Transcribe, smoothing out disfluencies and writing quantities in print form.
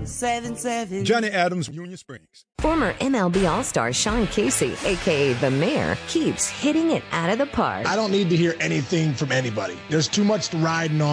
877. Johnny Adams, Union Springs. Former MLB All-Star Sean Casey, a.k.a. The Mayor, keeps hitting it out of the park. I don't need to hear anything from anybody. There's too much riding on